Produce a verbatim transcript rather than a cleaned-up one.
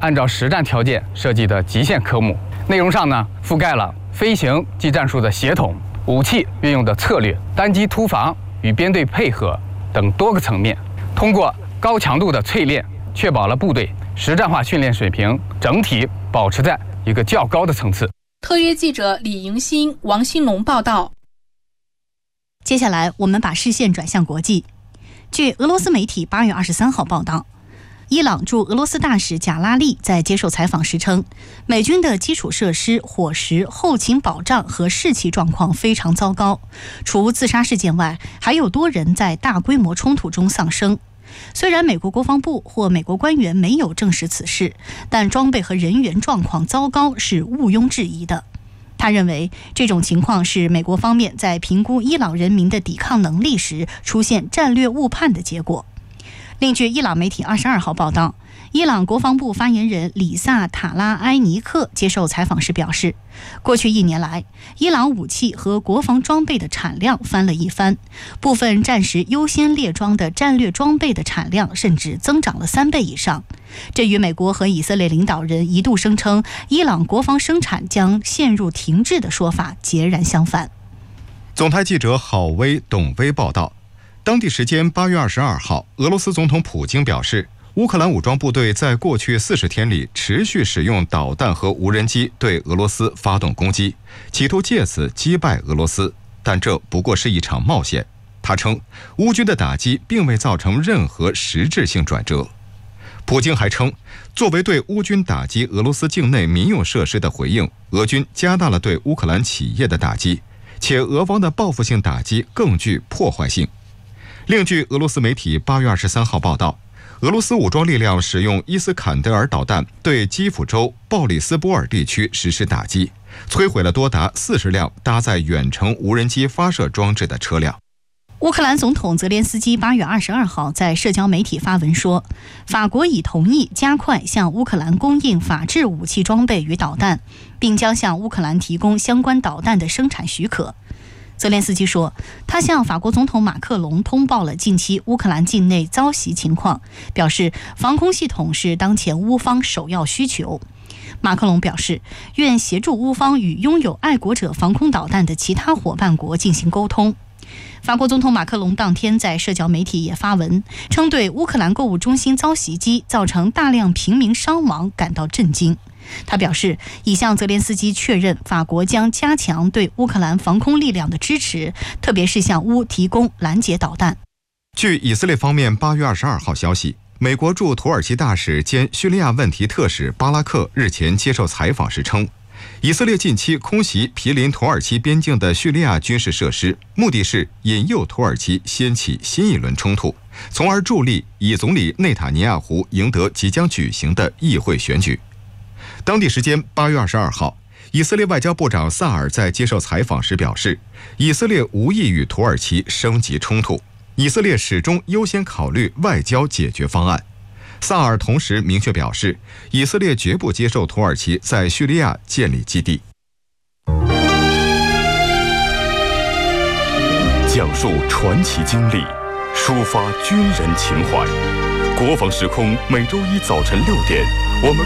按照实战条件设计的极限科目，内容上呢覆盖了飞行技战术的协同、武器运用的策略、单机突防与编队配合等多个层面。通过高强度的淬炼，确保了部队实战化训练水平整体保持在一个较高的层次。 特约记者李迎新、王新龙报道。 接下来，我们把视线转向国际。据俄罗斯媒体八月二十三号报道，伊朗驻俄罗斯大使贾拉利在接受采访时称，美军的基础设施、伙食、后勤保障和士气状况非常糟糕。除自杀事件外，还有多人在大规模冲突中丧生。虽然美国国防部或美国官员没有证实此事，但装备和人员状况糟糕是毋庸置疑的。他认为这种情况是美国方面在评估伊朗人民的抵抗能力时出现战略误判的结果。另据伊朗媒体二十二号报道，伊朗国防部发言人里萨塔拉埃尼克接受采访时表示，过去一年来，伊朗武器和国防装备的产量翻了一番，部分战时优先列装的战略装备的产量甚至增长了三倍以上。这与美国和以色列领导人一度声称伊朗国防生产将陷入停滞的说法截然相反。 总台记者郝威、董威报道，当地时间八月二十二号，俄罗斯总统普京表示，乌克兰武装部队在过去四十天里持续使用导弹和无人机对俄罗斯发动攻击，企图借此击败俄罗斯，但这不过是一场冒险。他称，乌军的打击并未造成任何实质性转折。普京还称，作为对乌军打击俄罗斯境内民用设施的回应，俄军加大了对乌克兰企业的打击，且俄方的报复性打击更具破坏性。另据俄罗斯媒体八月二十三号报道，俄罗斯武装力量使用伊斯坎德尔导弹对基辅州鲍里斯波尔地区实施打击，摧毁了多达四十辆搭载远程无人机发射装置的车辆。 乌克兰总统泽连斯基八月二十二号在社交媒体发文说，法国已同意加快向乌克兰供应法制武器装备与导弹，并将向乌克兰提供相关导弹的生产许可。泽连斯基说，他向法国总统马克龙通报了近期乌克兰境内遭袭情况，表示防空系统是当前乌方首要需求。马克龙表示，愿协助乌方与拥有爱国者防空导弹的其他伙伴国进行沟通。法国总统马克龙当天在社交媒体也发文称，对乌克兰购物中心遭袭击造成大量平民伤亡感到震惊。他表示，已向泽连斯基确认，法国将加强对乌克兰防空力量的支持，特别是向乌提供拦截导弹。 据以色列方面八月二十二号消息，美国驻土耳其大使兼叙利亚问题特使巴拉克日前接受采访时称，以色列近期空袭毗邻土耳其边境的叙利亚军事设施，目的是引诱土耳其掀起新一轮冲突，从而助力以总理内塔尼亚胡赢得即将举行的议会选举。当地时间八月二十二号，以色列外交部长萨尔在接受采访时表示，以色列无意与土耳其升级冲突，以色列始终优先考虑外交解决方案。萨尔同时明确表示，以色列绝不接受土耳其在叙利亚建立基地。 讲述传奇经历，抒发军人情怀。国防时空每周一早晨六点，我们